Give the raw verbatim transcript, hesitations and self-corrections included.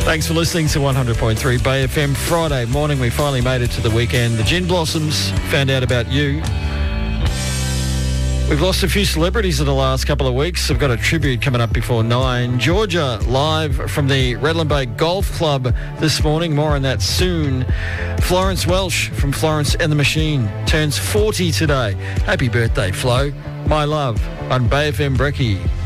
Thanks for listening to one hundred point three Bay F M. Friday morning, we finally made it to the weekend. The Gin Blossoms found out about you. We've lost a few celebrities in the last couple of weeks. I've got a tribute coming up before nine. Georgia live from the Redland Bay Golf Club this morning. More on that soon. Florence Welsh from Florence and the Machine turns forty today. Happy birthday, Flo. My love on Bay F M Brekkie.